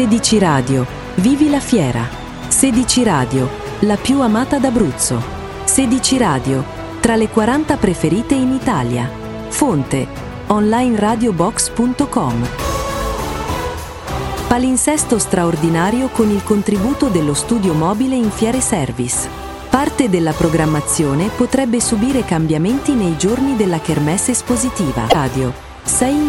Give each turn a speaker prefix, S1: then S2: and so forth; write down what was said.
S1: 16 Radio, vivi la fiera. 16 Radio, la più amata d'Abruzzo. 16 Radio, tra le 40 preferite in Italia. Fonte, onlineradiobox.com. Palinsesto straordinario con il contributo dello studio mobile in Fiere Service. Parte della programmazione potrebbe subire cambiamenti nei giorni della kermesse espositiva. Radio, sei in